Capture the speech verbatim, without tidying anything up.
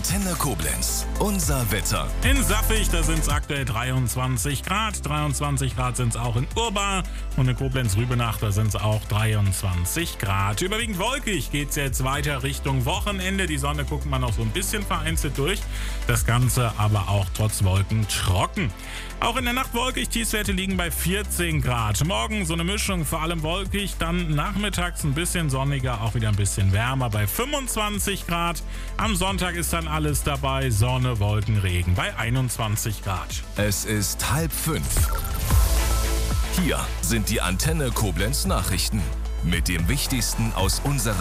Antenne Koblenz. Unser Wetter. In Saffig, da sind es aktuell dreiundzwanzig Grad. dreiundzwanzig Grad sind es auch in Urbar. Und in Koblenz-Rübenach, da sind es auch dreiundzwanzig Grad. Überwiegend wolkig geht es jetzt weiter Richtung Wochenende. Die Sonne guckt man noch so ein bisschen vereinzelt durch. Das Ganze aber auch trotz Wolken trocken. Auch in der Nacht wolkig, Tiefstwerte liegen bei vierzehn Grad. Morgen so eine Mischung, vor allem wolkig, dann nachmittags ein bisschen sonniger, auch wieder ein bisschen wärmer bei fünfundzwanzig Grad. Am Sonntag ist dann alles dabei, Sonne, Wolken, Regen bei einundzwanzig Grad. Es ist halb fünf. Hier sind die Antenne Koblenz Nachrichten mit dem Wichtigsten aus unserer